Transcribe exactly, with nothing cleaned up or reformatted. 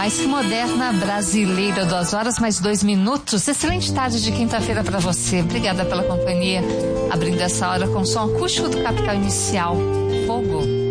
mais que moderna brasileira, duas horas mais dois minutos. Excelente tarde de quinta-feira para você. Obrigada pela companhia. Abrindo essa hora com o som acústico do Capital Inicial, Fogo.